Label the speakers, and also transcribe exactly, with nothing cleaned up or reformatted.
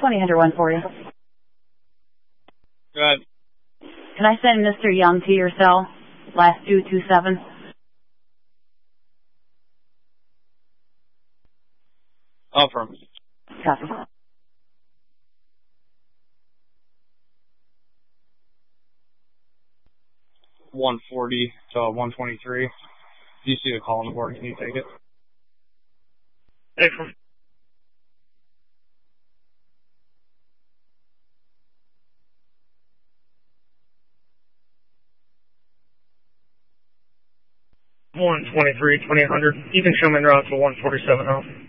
Speaker 1: twenty under one forty.
Speaker 2: Go ahead.
Speaker 1: Can I send Mister Young to your cell? Last two two seven.
Speaker 2: Affirm.
Speaker 1: Copy.
Speaker 2: one forty to one twenty-three. If you see a call on the board, can you take it?
Speaker 3: Affirm. one twenty-three, twenty hundred. You can show me in route to one forty-seven now.